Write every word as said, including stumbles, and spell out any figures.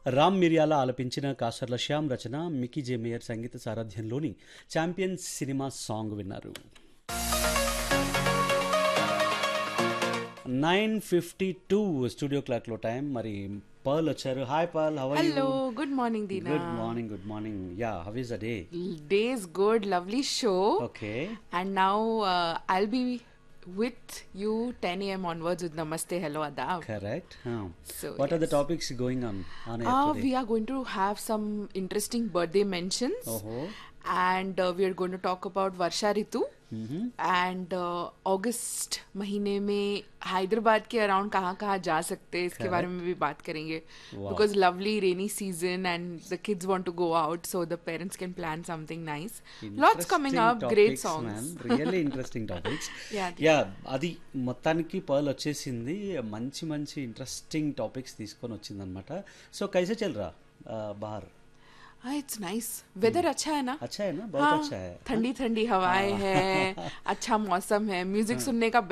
రామ్ మిర్యాల ఆలపించిన కాసర్ల శ్యామ్ రచన మికీ జే మేయర్ సంగీత సారథ్యంలోని champions cinema song విన్నారు. Nine fifty two studio క్లాక్లో టైం. మరి పర్ల్ వచ్చారు. Hi pearl, how are you? Hello, good morning, Dina. Good morning, good morning. Yeah, how is the day? Day is good, lovely show. Okay, And now uh, I'll be with you ten a m onwards with Namaste, Hello, Adab. Correct. So, what are the yes. Topics going on on air Uh, today? we are going to have some interesting birthday mentions. ఓహో. And uh, we are going to talk about Varsha Ritu. And uh, अगस्त महीने में हैदराबाद के around कहाँ कहाँ जा सकते हैं इसके बारे में भी बात करेंगे. Wow. Because lovely rainy season and the kids want to go out, so the parents can plan something nice. Lots coming up, Interesting great topics, songs. man. Really interesting topics. Yeah, yeah, అది మొత్తానికి pearl వచ్చేసింది. మంచి మంచి interesting topics తీసుకొని వచ్చింది అనమాట. So కైసే చల్ రా బాహర్? हाँ, it's nice. वेदर अच्छा है ना? अच्छा है ना, बहुत हाँ, अच्छा है. ठंडी ठंडी हवाएं हैं, अच्छा मौसम है, म्यूजिक सुनने का